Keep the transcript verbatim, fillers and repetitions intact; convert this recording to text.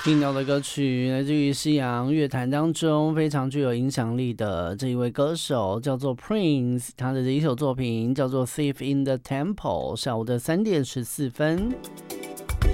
听到的歌曲来自于西洋乐坛当中非常具有影响力的这一位歌手，叫做 Prince， 他的一首作品叫做 Thief in the Temple。下午的三点十四分。